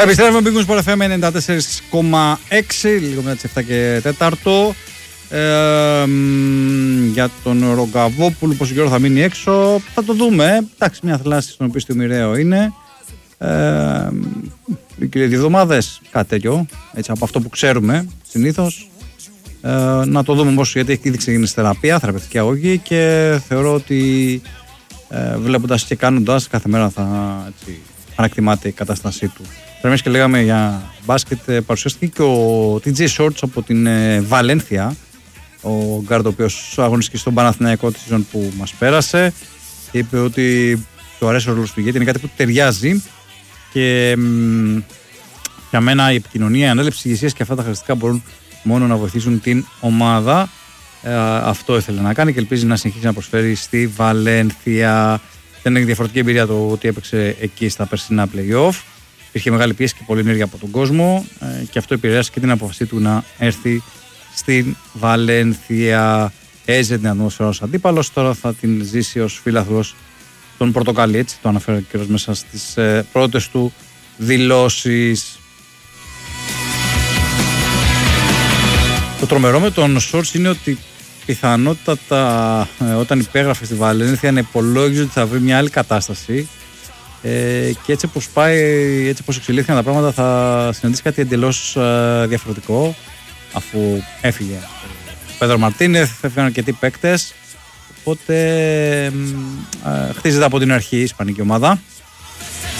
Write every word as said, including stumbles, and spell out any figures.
Επιστρέφουμε Big Wins Sport εφ εμ ενενήντα τέσσερα κόμμα έξι, λίγο μετά τις επτά και τέσσερα. Ε, για τον Ρογκαβόπουλο, πόσο καιρό θα μείνει έξω, θα το δούμε. Εντάξει, μια θλάση στον οποίο στο μοιραίο είναι. Ε, δύο εβδομάδες, κάτι τέτοιο, έτσι, από αυτό που ξέρουμε συνήθως. Ε, να το δούμε όμως, γιατί έχει ήδη ξεκινήσει θεραπεία, θεραπευτική αγωγή, και θεωρώ ότι ε, βλέποντας και κάνοντας κάθε μέρα θα έτσι, ανακτημάται η κατάστασή του. Πρέπει και λέγαμε για μπάσκετ, παρουσιάστηκε και ο τι τζέι Shorts από την ε, Βαλένθια, ο γκάρντ ο οποίος αγωνίστηκε στον Παναθηναϊκό τη σεζόν που μας πέρασε, και είπε ότι του αρέσει ο ρόλος του ηγέτη, είναι κάτι που ταιριάζει, και μ, για μένα η επικοινωνία, η ανέλευση ηγεσίας και αυτά τα χαρακτηριστικά μπορούν μόνο να βοηθήσουν την ομάδα. Ε, αυτό ήθελε να κάνει και ελπίζει να συνεχίσει να προσφέρει στη Βαλένθια. Δεν έχει διαφορετική εμπειρία το ότι έπαιξε εκεί στα περσινά play-off. Υπήρχε μεγάλη πίεση και πολλή ενέργεια από τον κόσμο, ε, και αυτό επηρέασε και την απόφασή του να έρθει στην Βαλένθια. Έζησε την ατμόσφαιρα ως αντίπαλος, τώρα θα την ζήσει ως φίλαθλος των Πορτοκάλι, έτσι το αναφέρω και μέσα στις ε, πρώτες του δηλώσεις. Το τρομερό με τον Shorts είναι ότι πιθανότατα ε, όταν υπέγραφε στη Βαλένθια να υπολόγιζε ότι θα βρει μια άλλη κατάσταση, ε, και έτσι όπως πάει, έτσι όπως εξελίχθηκαν τα πράγματα, θα συναντήσει κάτι εντελώς ε, διαφορετικό, αφού έφυγε ο Πέδρο Μαρτίνεθ, έφυγαν αρκετοί παίκτες, οπότε ε, χτίζεται από την αρχή η ισπανική ομάδα.